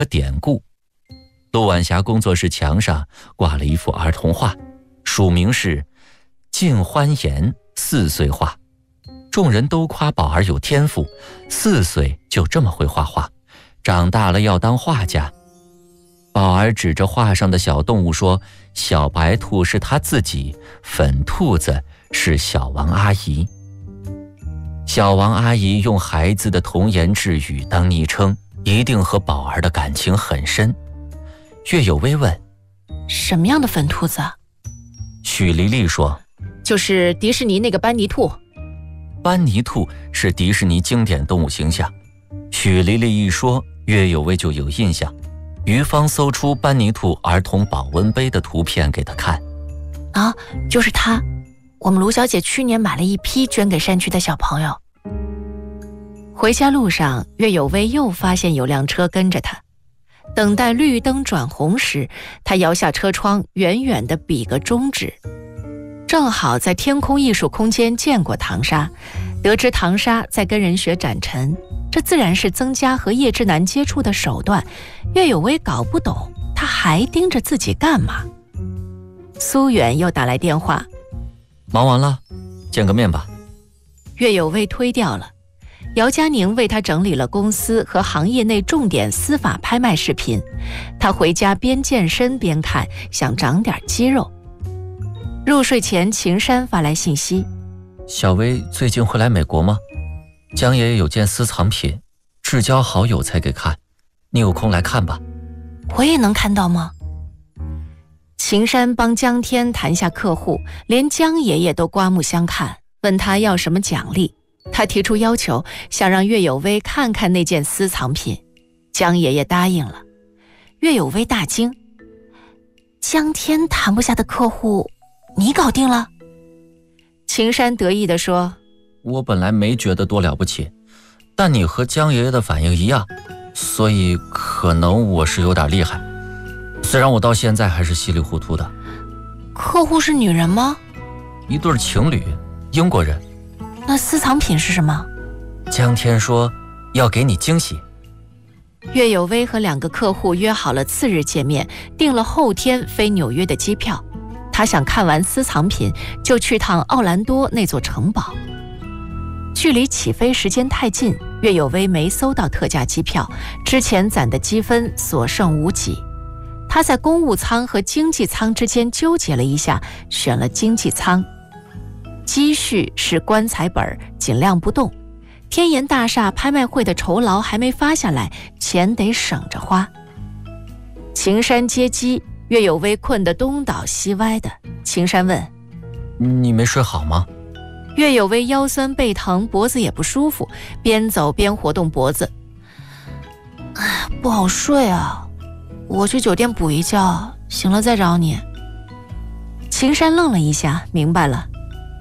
和典故。陆晚霞工作室墙上挂了一幅儿童画，署名是靳欢颜4岁画。众人都夸宝儿有天赋，4岁就这么会画画，长大了要当画家。宝儿指着画上的小动物说，小白兔是他自己，粉兔子是小王阿姨。小王阿姨用孩子的童言稚语当昵称，一定和宝儿的感情很深。岳有薇问， 什么样的粉兔子？ 许丽丽说， 就是迪士尼那个班尼兔。 班尼兔是迪士尼经典动物形象。许丽丽一说，岳有薇就有印象。于芳搜出班尼兔儿童保温杯的图片给她看。 啊，就是它。我们卢小姐去年买了一批捐给山区的小朋友。回家路上，岳有薇又发现有辆车跟着她。等待绿灯转红时，她摇下车窗，远远地比个中指。正好在天空艺术空间见过唐莎，得知唐莎在跟人学展陈，这自然是增加和叶之南接触的手段。岳有薇搞不懂，他还盯着自己干嘛？苏远又打来电话， 忙完了，见个面吧。 岳有薇推掉了。姚佳宁为他整理了公司和行业内重点司法拍卖视频，他回家边健身边看，想长点肌肉。入睡前，秦山发来信息， 小薇最近会来美国吗？江爷爷有件私藏品，至交好友才给看，你有空来看吧。 我也能看到吗？秦山帮江天谈下客户，连江爷爷都刮目相看，问他要什么奖励。他提出要求，想让岳有薇看看那件私藏品。江爷爷答应了。岳有薇大惊，江天谈不下的客户你搞定了？秦山得意地说， 我本来没觉得多了不起，但你和江爷爷的反应一样，所以可能我是有点厉害，虽然我到现在还是稀里糊涂的。 客户是女人吗？ 一对情侣，英国人。 那私藏品是什么？ 江天说要给你惊喜。 岳有薇和2个客户约好了次日见面，订了后天飞纽约的机票。他想看完私藏品就去趟奥兰多那座城堡。距离起飞时间太近，岳有薇没搜到特价机票，之前攒的积分所剩无几。他在公务舱和经济舱之间纠结了一下，选了经济舱。积蓄是棺材本，尽量不动。天岩大厦拍卖会的酬劳还没发下来，钱得省着花。秦山接机，岳有薇困得东倒西歪的。秦山问， 你没睡好吗？ 岳有薇腰酸背疼，脖子也不舒服，边走边活动脖子。不好睡啊，我去酒店补一觉，醒了再找你。秦山愣了一下，明白了。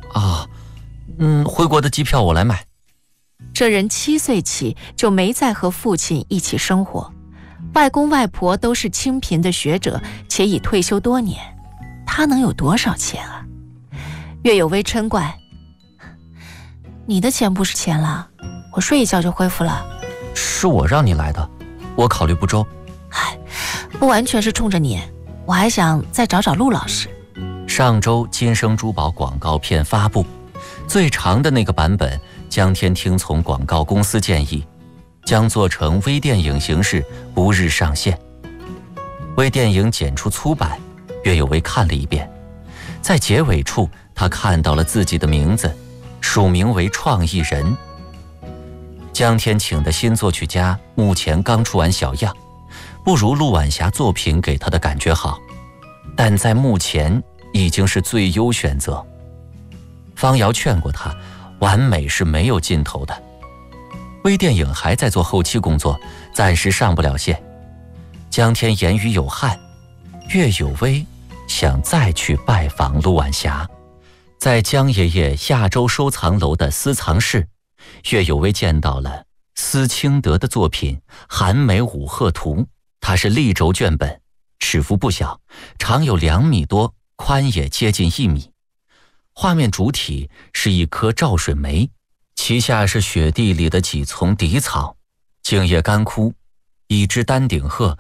回国的机票我来买。 这人7岁起就没再和父亲一起生活，外公外婆都是清贫的学者，且已退休多年，他能有多少钱啊？岳有薇嗔怪，你的钱不是钱了，我睡一觉就恢复了。 是我让你来的，我考虑不周。 不完全是冲着你，我还想再找找陆老师。 上周金生珠宝广告片发布，最长的那个版本，江天听从广告公司建议，将做成微电影形式，不日上线。微电影剪出粗版，岳有薇看了一遍，在结尾处他看到了自己的名字，署名为创意人。江天请的新作曲家目前刚出完小样，不如陆晚霞作品给他的感觉好，但在目前已经是最优选择。方瑶劝过他，完美是没有尽头的。微电影还在做后期工作，暂时上不了线。江天言语有憾，岳有薇想再去拜访陆晚霞。在江爷爷亚洲收藏楼的私藏室，岳有薇见到了司清德的作品《韩美五鹤图》，它是立轴卷本，尺幅不小，长有2米多，宽也接近1米。画面主体是一棵照水梅，其下是雪地里的几丛荻草，茎叶干枯， 一只丹顶鹤